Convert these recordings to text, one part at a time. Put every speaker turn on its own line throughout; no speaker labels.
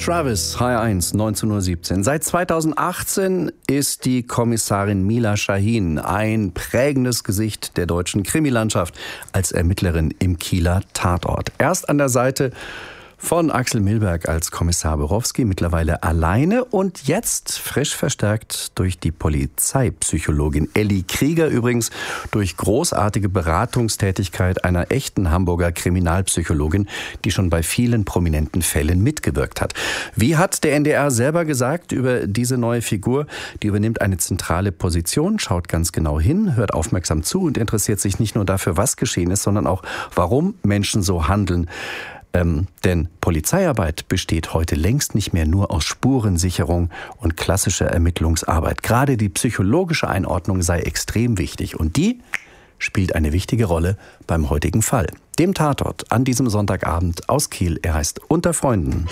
Travis, HR1, 19:17 Uhr. Seit 2018 ist die Kommissarin Mila Shahin ein prägendes Gesicht der deutschen Krimilandschaft als Ermittlerin im Kieler Tatort. Erst an der Seite von Axel Milberg als Kommissar Borowski, mittlerweile alleine und jetzt frisch verstärkt durch die Polizeipsychologin Elli Krieger, übrigens durch großartige Beratungstätigkeit einer echten Hamburger Kriminalpsychologin, die schon bei vielen prominenten Fällen mitgewirkt hat. Wie hat der NDR selber gesagt über diese neue Figur? Die übernimmt eine zentrale Position, schaut ganz genau hin, hört aufmerksam zu und interessiert sich nicht nur dafür, was geschehen ist, sondern auch, warum Menschen so handeln. Denn Polizeiarbeit besteht heute längst nicht mehr nur aus Spurensicherung und klassischer Ermittlungsarbeit. Gerade die psychologische Einordnung sei extrem wichtig und die spielt eine wichtige Rolle beim heutigen Fall. Dem Tatort an diesem Sonntagabend aus Kiel. Er heißt Unter Freunden.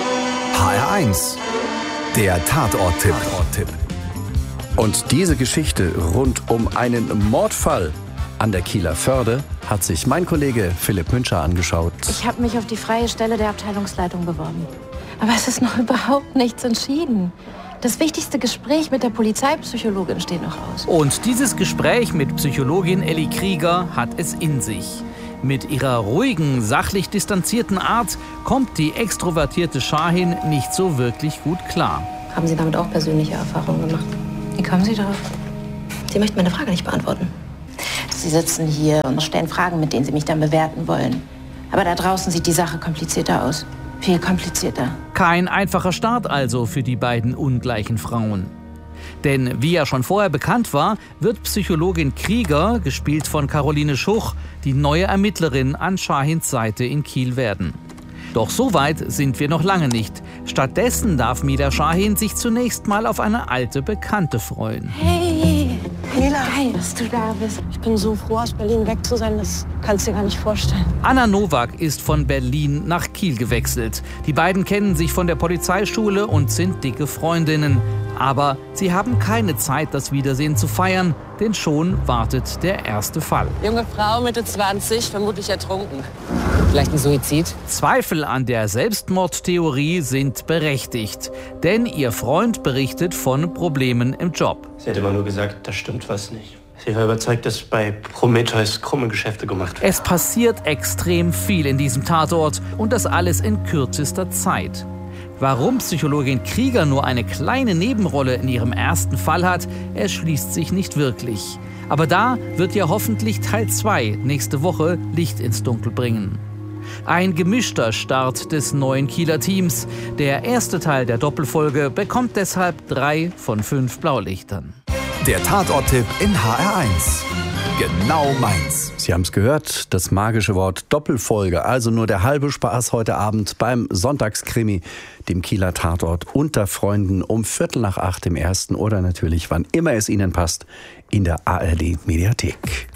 HR1, der Tatort-Tipp.
Und diese Geschichte rund um einen Mordfall an der Kieler Förde hat sich mein Kollege Philipp Müncher angeschaut.
Ich habe mich auf die freie Stelle der Abteilungsleitung beworben. Aber es ist noch überhaupt nichts entschieden. Das wichtigste Gespräch mit der Polizeipsychologin steht noch aus.
Und dieses Gespräch mit Psychologin Elli Krieger hat es in sich. Mit ihrer ruhigen, sachlich distanzierten Art kommt die extrovertierte Shahin nicht so wirklich gut klar.
Haben Sie damit auch persönliche Erfahrungen gemacht? Wie kommen Sie darauf? Sie möchten meine Frage nicht beantworten. Sie sitzen hier und stellen Fragen, mit denen Sie mich dann bewerten wollen. Aber da draußen sieht die Sache komplizierter aus. Viel komplizierter.
Kein einfacher Start also für die beiden ungleichen Frauen. Denn wie ja schon vorher bekannt war, wird Psychologin Krieger, gespielt von Caroline Schuch, die neue Ermittlerin an Shahins Seite in Kiel werden. Doch so weit sind wir noch lange nicht. Stattdessen darf Mila Shahin sich zunächst mal auf eine alte Bekannte freuen.
Hey,
Mila,
geil, dass du da bist.
ich bin so froh, aus Berlin weg zu sein, das kannst du dir gar nicht vorstellen.
Anna Nowak ist von Berlin nach Kiel gewechselt. Die beiden kennen sich von der Polizeischule und sind dicke Freundinnen. Aber sie haben keine Zeit, das Wiedersehen zu feiern, denn schon wartet der erste Fall.
Junge Frau, Mitte 20, vermutlich ertrunken. Vielleicht ein Suizid?
Zweifel an der Selbstmordtheorie sind berechtigt, denn ihr Freund berichtet von Problemen im Job.
Sie hätte immer nur gesagt, da stimmt was nicht. Sie war überzeugt, dass bei Prometheus krumme Geschäfte gemacht werden.
Es passiert extrem viel in diesem Tatort und das alles in kürzester Zeit. Warum Psychologin Krieger nur eine kleine Nebenrolle in ihrem ersten Fall hat, erschließt sich nicht wirklich. Aber da wird ja hoffentlich Teil 2 nächste Woche Licht ins Dunkel bringen. Ein gemischter Start des neuen Kieler Teams. Der erste Teil der Doppelfolge bekommt deshalb 3 von 5 Blaulichtern.
Der Tatort-Tipp in HR1. Genau meins.
Sie haben es gehört, das magische Wort Doppelfolge. Also nur der halbe Spaß heute Abend beim Sonntagskrimi, dem Kieler Tatort Unter Freunden um 7:45 im ersten oder natürlich, wann immer es Ihnen passt, in der ARD-Mediathek.